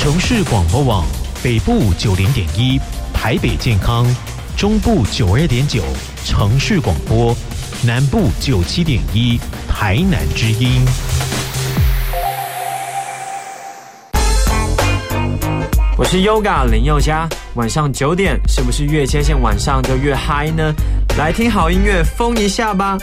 城市广播网北部90.1，台北健康，中部92.9，城市广播，南部97.1，台南之音。 我是 Yoga 林宥嘉，晚上9点是不是越接近晚上就越嗨呢？来听好音乐，疯一下吧！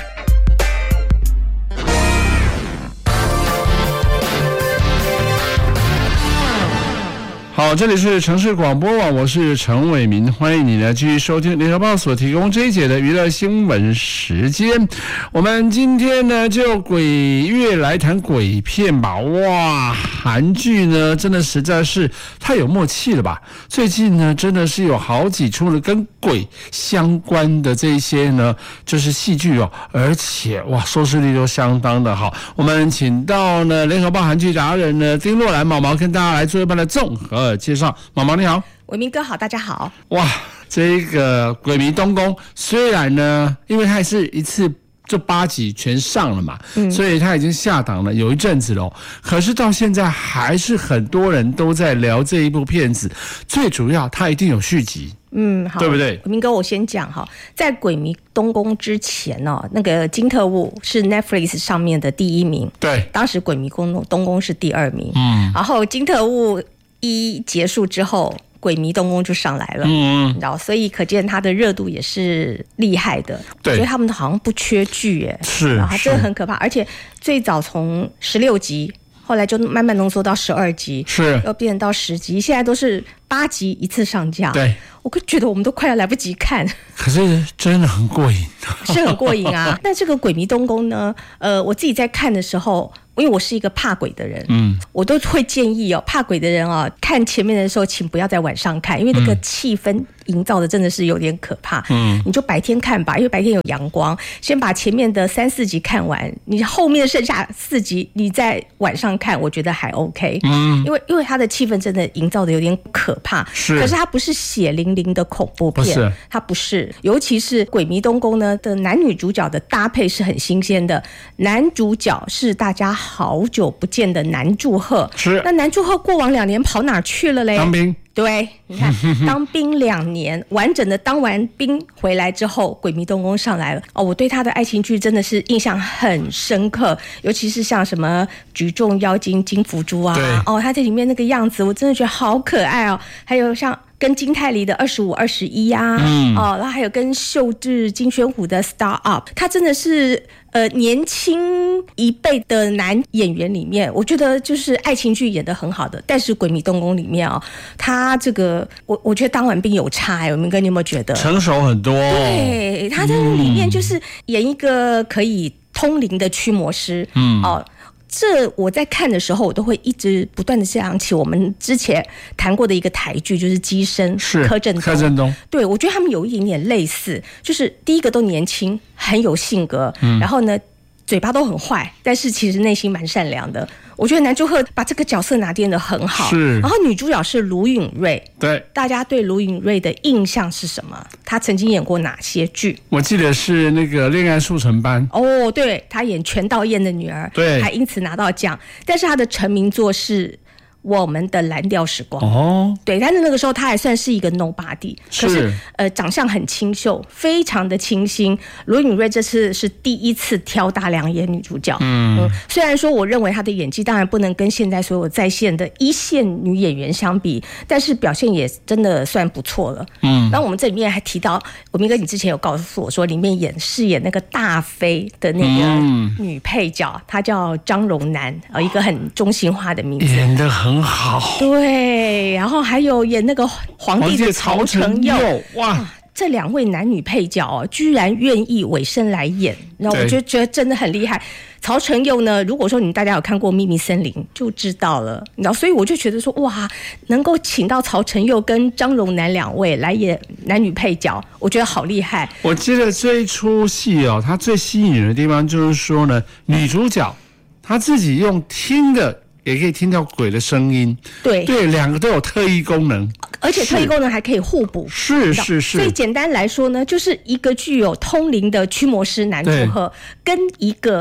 好，这里是城市广播网，我是陈伟民，欢迎你呢继续收听联合报所提供这一节的娱乐新闻时间。我们今天呢就鬼月来谈鬼片吧。哇，韩剧呢真的实在是太有默契了吧！最近呢真的是有好几出了跟鬼相关的这些呢就是戏剧哦，而且哇收视率都相当的好。我们请到呢联合报韩剧达人呢丁若兰毛毛跟大家来做一般的综合介绍。毛毛你好。 伟民哥好，大家好。 哇，这个鬼迷东宫虽然呢因为它也是一次就8集全上了嘛，所以它已经下档了有一阵子了，可是到现在还是很多人都在聊这一部片子，最主要它一定有续集。 好， 对不对？ 伟民哥，我先讲哈，在《鬼迷东宫》之前哦，那个《金特务》是 Netflix 上面的第1名， 对， 当时《鬼迷东宫》是第2名，然后《金特务》一结束之后，《鬼迷东宫》就上来了，你知道，所以可见它的热度也是厉害的。我觉得他们好像不缺剧耶， 是， 然后真的很可怕，而且最早从16集。后来就慢慢浓缩到12集， 是要变到10集，现在都是8集一次上架。 对， 我觉得我们都快要来不及看， 可是真的很过瘾， 是很过瘾啊。那这个《鬼迷东宫》呢，我自己在看的时候，因为我是一个怕鬼的人，我都会建议怕鬼的人看前面的时候，请不要在晚上看，因为那个气氛营造的真的是有点可怕。你就白天看吧，因为白天有阳光，先把前面的3、4集看完，你后面剩下4集你在晚上看，我觉得还 OK。因为它的气氛真的营造的有点可怕，可是它不是血淋淋的恐怖片，它不是，尤其是《鬼迷东宫》呢的男女主角的搭配是很新鲜的，男主角是大家好久不见的南柱赫，是那南柱赫过往2年跑哪去了嘞？ 当兵。 对，你看当兵2年，完整的当完兵回来之后，《鬼迷东宫》上来了我对他的爱情剧真的是印象很深刻，尤其是像什么举重妖精金福珠啊，他在里面那个样子，我真的觉得好可爱哦。还有像跟金泰梨的25、21啊，然后还有跟秀智、金宣虎的 Star Up， 他真的是年轻一辈的男演员里面，我觉得就是爱情剧演得很好的。但是《鬼迷东宫》里面他这个我觉得当完兵有差伟民哥，你有没有觉得成熟很多？对， 他在里面就是演一个可以通灵的驱魔师，这我在看的时候，我都会一直不断的想起我们之前谈过的一个台剧，就是《机身》，是柯震东。对，我觉得他们有一点点类似，就是第一个都年轻，很有性格，然后呢嘴巴都很坏，但是其实内心蛮善良的。我觉得南柱赫把这个角色拿捏得很好，是。然后女主角是卢允芮，对，大家对卢允芮的印象是什么？她曾经演过哪些剧？我记得是那个《恋爱速成班》对，她演全道彦的女儿，对，还因此拿到奖。但是她的成名作是我们的蓝调时光对，但是那个时候她还算是一个 nobody， 可是长相很清秀，非常的清新。卢允芮这次是第1次挑大梁演女主角，虽然说我认为她的演技当然不能跟现在所有在线的1线女演员相比，但是表现也真的算不错了。那我们这里面还提到，伟民哥你之前有告诉我说，里面饰演那个大妃的那个女配角，她叫张荣南，一个很中性化的名字，演得很好。对，然后还有演那个皇帝的曹承佑，哇，这2位男女配角居然愿意委身来演，那我就觉得真的很厉害。曹承佑呢，如果说大家有看过《秘密森林》就知道了，然后所以我就觉得说，哇，能够请到曹承佑跟张荣南2位来演男女配角，我觉得好厉害。我记得这一出戏它最吸引人的地方就是说呢，女主角她自己用听的也可以听到鬼的声音，对，2个都有特异功能，而且特异功能还可以互补，是。所以简单来说呢，就是一个具有通灵的驱魔师男主赫，跟一个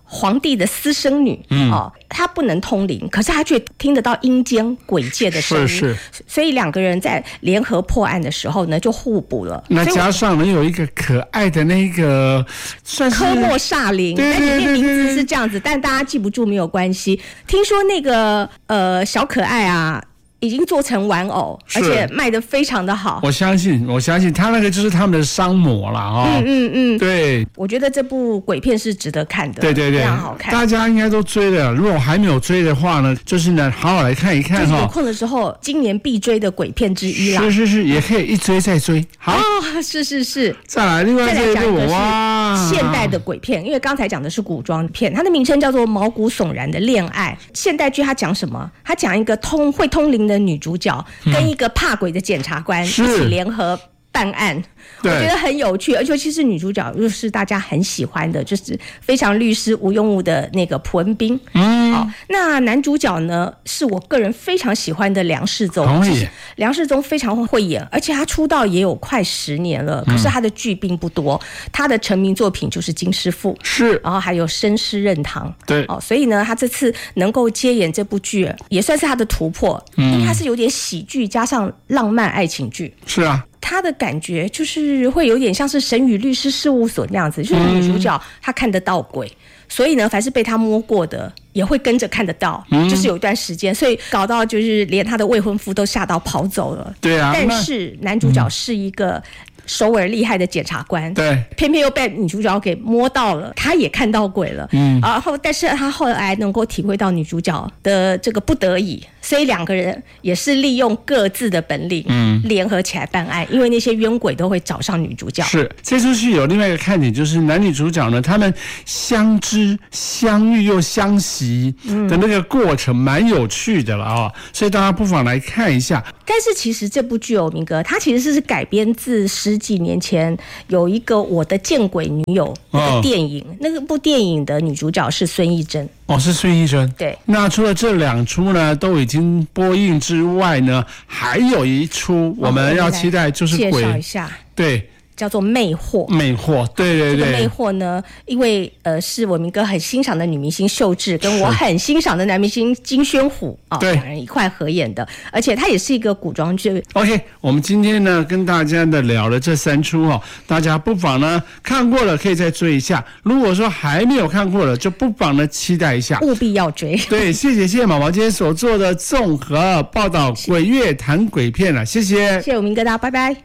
皇帝的私生女，她不能通灵，可是她却听得到阴间鬼界的声音， 是， 所以两个人在联合破案的时候呢，就互补了。 那加上呢，有一个可爱的那个，算是科莫煞灵， 对， 里面名字是这样子，但大家记不住没有关系。听说那个小可爱啊，已经做成玩偶，而且卖得非常的好。 我相信他那个就是他们的商模啦，对， 我觉得这部鬼片是值得看的， 对， 非常好看。 大家应该都追了，如果还没有追的话呢，就是呢，好好来看一看就是有空的时候，今年必追的鬼片之一啦。 是，也可以一追再追。好， 是。 再来另外这一部是现代的鬼片，因为刚才讲的是古装片，它的名称叫做《毛骨悚然的恋爱》。现代剧它讲什么？它讲一个会通灵的女主角跟一个怕鬼的检察官一起联合办案，我觉得很有趣，而且尤其是女主角又是大家很喜欢的，就是非常律师吴庸武的那个朴恩斌。那男主角呢是我个人非常喜欢的梁世宗。梁世宗非常会演，而且他出道也有快10年了，可是他的剧并不多。他的成名作品就是《金师傅》，然后还有《申师任堂》。 对， 所以呢，他这次能够接演这部剧，也算是他的突破，因为他是有点喜剧加上浪漫爱情剧。 是啊。 他的感觉就是会有点像是神宇律师事务所那样子，就是女主角她看得到鬼，所以呢，凡是被她摸过的也会跟着看得到，就是有一段时间，所以搞到就是连她的未婚夫都吓到跑走了。 对啊， 但是男主角是一个首尔厉害的检察官， 对， 偏偏又被女主角给摸到了，他也看到鬼了，然后但是他后来能够体会到女主角的这个不得已，所以两个人也是利用各自的本领，联合起来办案，因为那些冤鬼都会找上女主角。 是，这出戏有另外一个看点，就是男女主角呢，他们相知、相遇又相惜的那个过程，蛮有趣的了所以大家不妨来看一下。 但是其实这部剧明哥，它其实是改编自10几年前有一个《我的见鬼女友》那个电影，那部电影的女主角是孙艺珍。 是孙艺珍。 对。 那除了这2出呢都已经播映之外呢，还有一出我们要期待，就是鬼。 介绍一下。 对。 叫做魅惑， 对。这个魅惑呢，因为是我明哥很欣赏的女明星秀智，跟我很欣赏的男明星金宣虎两人一块合演的，而且它也是一个古装剧。 OK， 我们今天呢跟大家的聊了这3出大家不妨呢看过了可以再追一下，如果说还没有看过了，就不妨呢期待一下， 务必要追。 对，谢谢毛毛今天所做的综合报道，鬼月谈鬼片了，谢谢我明哥，大家拜拜。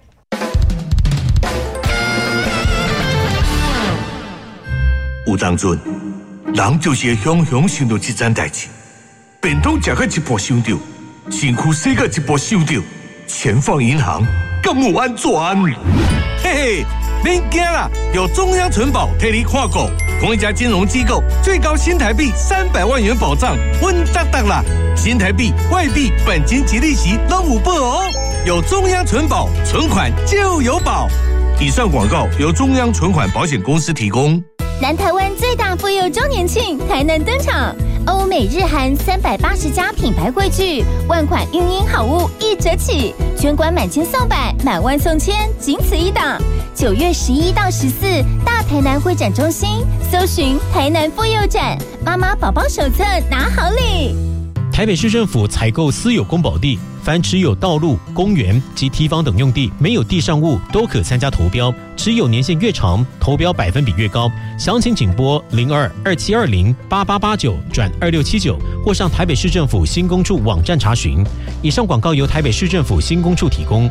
有当阵，人就是会雄雄想到这件代志，便当食到一半想到，身躯洗到一半想到，钱放银行，敢有安全？嘿嘿，免惊啦，有中央存保替你看顾，同一家金融机构最高新台币300万元保障，稳当当啦！新台币、外币、本金及利息都有保哦。有中央存保，存款就有保。以上广告由中央存款保险公司提供。 南台湾最大妇幼周年庆，台南登场，欧美日韩380家品牌汇聚，万款孕婴好物1折起，全馆满千送百，满万送千，仅此一档。9月11到14，大台南会展中心，搜寻台南妇幼展，妈妈宝宝手册拿好礼。 台北市政府采购私有公保地，凡持有道路、公园及堤防等用地没有地上物都可参加投标，持有年限越长，投标百分比越高。详情请拨02-2720-8889-2679或上台北市政府新工处网站查询。以上广告由台北市政府新工处提供。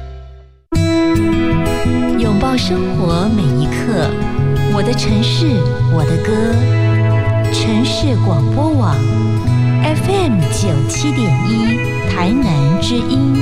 拥抱生活每一刻，我的城市，我的歌。城市广播网 FM 97.1，台南之音。